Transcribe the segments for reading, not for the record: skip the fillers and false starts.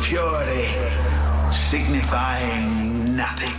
purity, signifying nothing.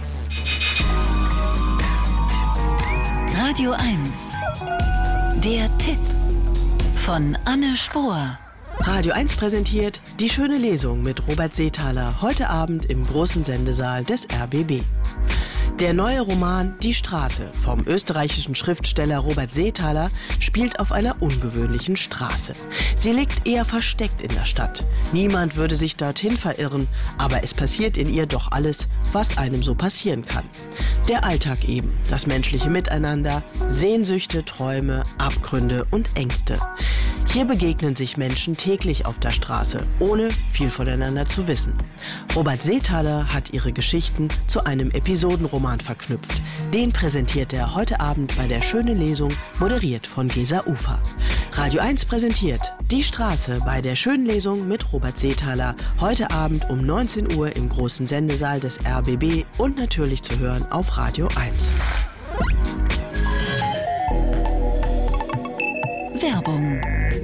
Radio 1. Der Tipp von Anne Spohr. Radio 1 präsentiert Die schöne Lesung mit Robert Seethaler heute Abend im großen Sendesaal des RBB. Der neue Roman Die Straße vom österreichischen Schriftsteller Robert Seethaler spielt auf einer ungewöhnlichen Straße. Sie liegt eher versteckt in der Stadt. Niemand würde sich dorthin verirren, aber es passiert in ihr doch alles, was einem so passieren kann. Der Alltag eben, das menschliche Miteinander, Sehnsüchte, Träume, Abgründe und Ängste. Hier begegnen sich Menschen täglich auf der Straße, ohne viel voneinander zu wissen. Robert Seethaler hat ihre Geschichten zu einem Episodenroman verknüpft. Den präsentiert er heute Abend bei der schönen Lesung, moderiert von Gesa Ufer. Radio 1 präsentiert Die Straße bei der schönen Lesung mit Robert Seethaler. Heute Abend um 19 Uhr im großen Sendesaal des RBB und natürlich zu hören auf Radio 1. Werbung.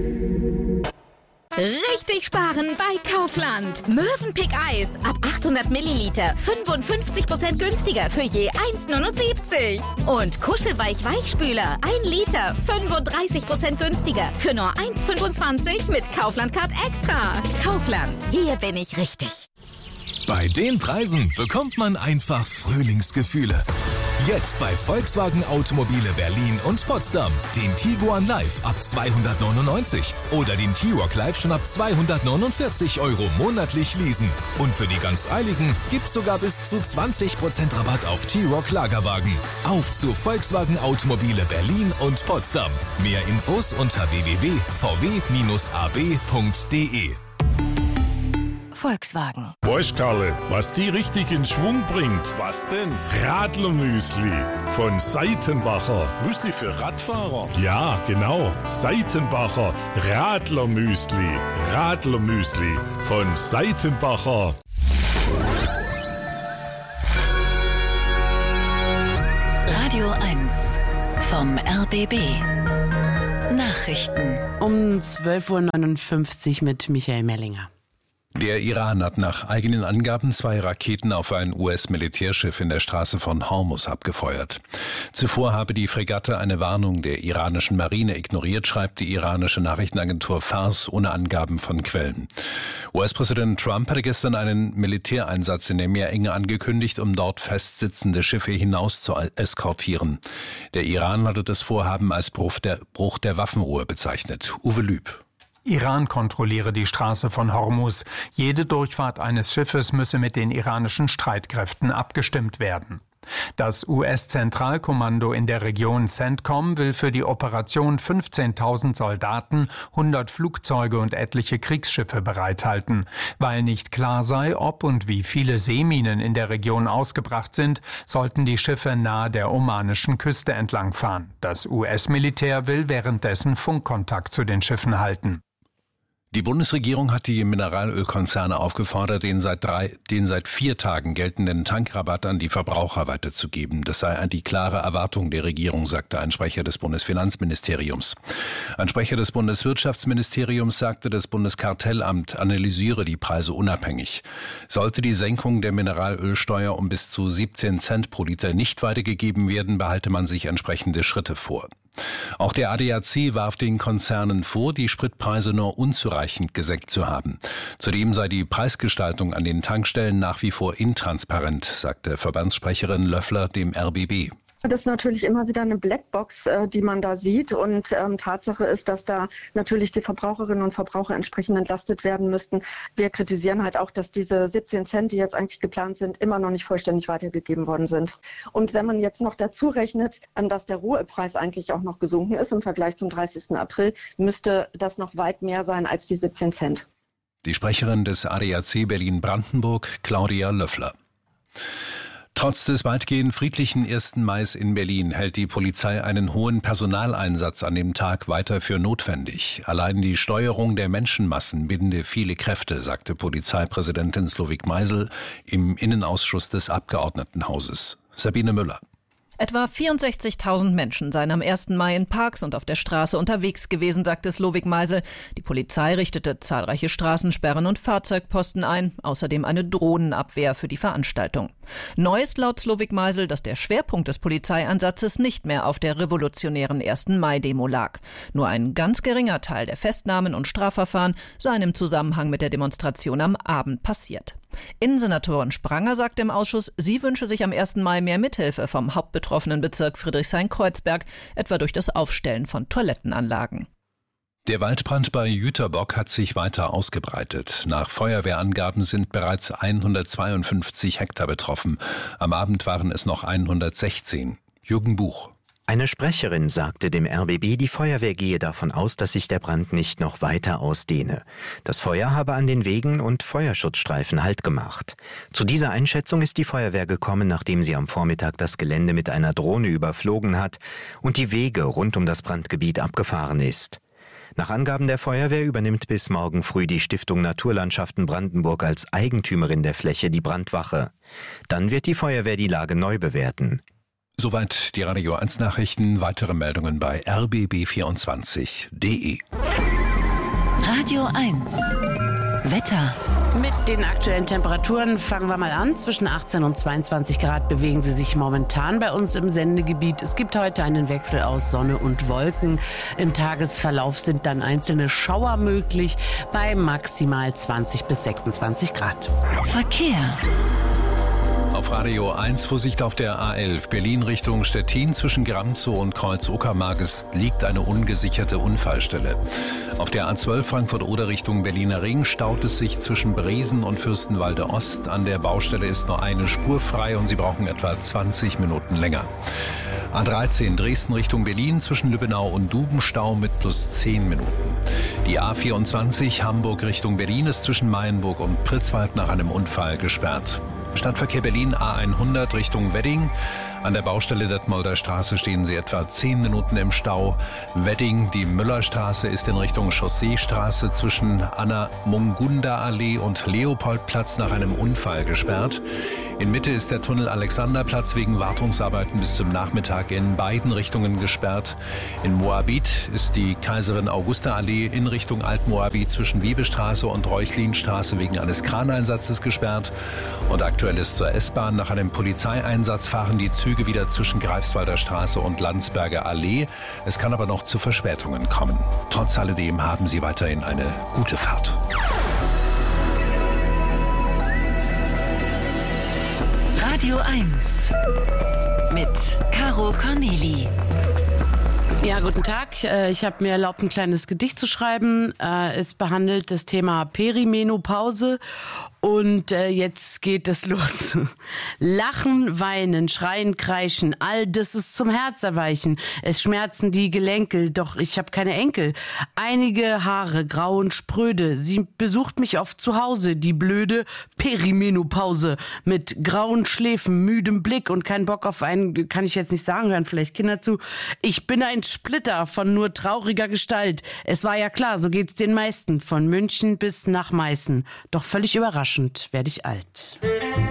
Richtig sparen bei Kaufland. Mövenpick Eis ab 800 Milliliter 55% günstiger für je 1,79. Und Kuschelweich Weichspüler 1 Liter 35% günstiger für nur 1,25 mit Kaufland Card Extra. Kaufland, hier bin ich richtig. Bei den Preisen bekommt man einfach Frühlingsgefühle. Jetzt bei Volkswagen Automobile Berlin und Potsdam. Den Tiguan Live ab 299 oder den T-Roc Live schon ab 249 € monatlich leasen. Und für die ganz Eiligen gibt's sogar bis zu 20% Rabatt auf T-Roc Lagerwagen. Auf zu Volkswagen Automobile Berlin und Potsdam. Mehr Infos unter www.vw-ab.de. Volkswagen. Weißt Karle, was die richtig in Schwung bringt? Was denn? Radlermüsli von Seitenbacher. Müsli für Radfahrer? Ja, genau. Seitenbacher Radlermüsli. Radlermüsli von Seitenbacher. Radio 1 vom RBB. Nachrichten. Um 12.59 Uhr mit Michael Mellinger. Der Iran hat nach eigenen Angaben 2 Raketen auf ein US-Militärschiff in der Straße von Hormuz abgefeuert. Zuvor habe die Fregatte eine Warnung der iranischen Marine ignoriert, schreibt die iranische Nachrichtenagentur Fars ohne Angaben von Quellen. US-Präsident Trump hatte gestern einen Militäreinsatz in der Meerenge angekündigt, um dort festsitzende Schiffe hinaus zu eskortieren. Der Iran hatte das Vorhaben als Bruch der Waffenruhe bezeichnet. Uwe Lüb. Iran kontrolliere die Straße von Hormuz. Jede Durchfahrt eines Schiffes müsse mit den iranischen Streitkräften abgestimmt werden. Das US-Zentralkommando in der Region CENTCOM will für die Operation 15.000 Soldaten, 100 Flugzeuge und etliche Kriegsschiffe bereithalten. Weil nicht klar sei, ob und wie viele Seeminen in der Region ausgebracht sind, sollten die Schiffe nahe der omanischen Küste entlangfahren. Das US-Militär will währenddessen Funkkontakt zu den Schiffen halten. Die Bundesregierung hat die Mineralölkonzerne aufgefordert, den seit 4 Tagen geltenden Tankrabatt an die Verbraucher weiterzugeben. Das sei die klare Erwartung der Regierung, sagte ein Sprecher des Bundesfinanzministeriums. Ein Sprecher des Bundeswirtschaftsministeriums sagte, das Bundeskartellamt analysiere die Preise unabhängig. Sollte die Senkung der Mineralölsteuer um bis zu 17 Cent pro Liter nicht weitergegeben werden, behalte man sich entsprechende Schritte vor. Auch der ADAC warf den Konzernen vor, die Spritpreise nur unzureichend gesenkt zu haben. Zudem sei die Preisgestaltung an den Tankstellen nach wie vor intransparent, sagte Verbandssprecherin Löffler dem RBB. Das ist natürlich immer wieder eine Blackbox, die man da sieht. Und Tatsache ist, dass da natürlich die Verbraucherinnen und Verbraucher entsprechend entlastet werden müssten. Wir kritisieren halt auch, dass diese 17 Cent, die jetzt eigentlich geplant sind, immer noch nicht vollständig weitergegeben worden sind. Und wenn man jetzt noch dazu rechnet, dass der Rohölpreis eigentlich auch noch gesunken ist im Vergleich zum 30. April, müsste das noch weit mehr sein als die 17 Cent. Die Sprecherin des ADAC Berlin-Brandenburg, Claudia Löffler. Trotz des weitgehend friedlichen 1. Mai in Berlin hält die Polizei einen hohen Personaleinsatz an dem Tag weiter für notwendig. Allein die Steuerung der Menschenmassen binde viele Kräfte, sagte Polizeipräsidentin Slowik Meisel im Innenausschuss des Abgeordnetenhauses. Sabine Müller. Etwa 64.000 Menschen seien am 1. Mai in Parks und auf der Straße unterwegs gewesen, sagte Slowik Meisel. Die Polizei richtete zahlreiche Straßensperren und Fahrzeugposten ein, außerdem eine Drohnenabwehr für die Veranstaltung. Neu ist laut Slowik Meisel, dass der Schwerpunkt des Polizeieinsatzes nicht mehr auf der revolutionären 1. Mai-Demo lag. Nur ein ganz geringer Teil der Festnahmen und Strafverfahren seien im Zusammenhang mit der Demonstration am Abend passiert. Innensenatorin Spranger sagte im Ausschuss, sie wünsche sich am 1. Mai mehr Mithilfe vom hauptbetroffenen Bezirk Friedrichshain-Kreuzberg, etwa durch das Aufstellen von Toilettenanlagen. Der Waldbrand bei Jüterbock hat sich weiter ausgebreitet. Nach Feuerwehrangaben sind bereits 152 Hektar betroffen. Am Abend waren es noch 116. Jürgen Buch. Eine Sprecherin sagte dem RBB, die Feuerwehr gehe davon aus, dass sich der Brand nicht noch weiter ausdehne. Das Feuer habe an den Wegen und Feuerschutzstreifen Halt gemacht. Zu dieser Einschätzung ist die Feuerwehr gekommen, nachdem sie am Vormittag das Gelände mit einer Drohne überflogen hat und die Wege rund um das Brandgebiet abgefahren ist. Nach Angaben der Feuerwehr übernimmt bis morgen früh die Stiftung Naturlandschaften Brandenburg als Eigentümerin der Fläche die Brandwache. Dann wird die Feuerwehr die Lage neu bewerten. Soweit die Radio 1 Nachrichten. Weitere Meldungen bei rbb24.de. Radio 1 Wetter. Mit den aktuellen Temperaturen fangen wir mal an. Zwischen 18 und 22 Grad bewegen sie sich momentan bei uns im Sendegebiet. Es gibt heute einen Wechsel aus Sonne und Wolken. Im Tagesverlauf sind dann einzelne Schauer möglich bei maximal 20 bis 26 Grad. Verkehr. Auf Radio 1 Vorsicht auf der A11 Berlin Richtung Stettin zwischen Gramzow und Kreuz-Uckermark liegt eine ungesicherte Unfallstelle. Auf der A12 Frankfurt-Oder Richtung Berliner Ring staut es sich zwischen Bresen und Fürstenwalde Ost. An der Baustelle ist nur eine Spur frei und Sie brauchen etwa 20 Minuten länger. A13 Dresden Richtung Berlin zwischen Lübbenau und Dubenstau mit plus 10 Minuten. Die A24 Hamburg Richtung Berlin ist zwischen Mayenburg und Pritzwalk nach einem Unfall gesperrt. Stadtverkehr Berlin A100 Richtung Wedding. An der Baustelle Detmolder Straße stehen Sie etwa 10 Minuten im Stau. Wedding, die Müllerstraße ist in Richtung Chausseestraße zwischen Anna-Mungunda-Allee und Leopoldplatz nach einem Unfall gesperrt. In Mitte ist der Tunnel Alexanderplatz wegen Wartungsarbeiten bis zum Nachmittag in beiden Richtungen gesperrt. In Moabit ist die Kaiserin-Augusta-Allee in Richtung Alt-Moabit zwischen Wiebestraße und Reuchlinstraße wegen eines Kraneinsatzes gesperrt. Und aktuell ist zur S-Bahn nach einem Polizeieinsatz fahren die Züge wieder zwischen Greifswalder Straße und Landsberger Allee. Es kann aber noch zu Verspätungen kommen. Trotz alledem haben Sie weiterhin eine gute Fahrt. Radio 1 mit Caro Corneli. Ja, guten Tag. Ich habe mir erlaubt, ein kleines Gedicht zu schreiben. Es behandelt das Thema Perimenopause. Und jetzt geht es los. Lachen, weinen, schreien, kreischen, all das ist zum Herz erweichen. Es schmerzen die Gelenke, doch ich habe keine Enkel. Einige Haare grau und spröde. Sie besucht mich oft zu Hause, die blöde Perimenopause. Mit grauen Schläfen, müdem Blick und kein Bock auf einen, kann ich jetzt nicht sagen, hören vielleicht Kinder zu. Ich bin ein Splitter von nur trauriger Gestalt. Es war ja klar, so geht's den meisten, von München bis nach Meißen. Doch völlig überraschend werde ich alt.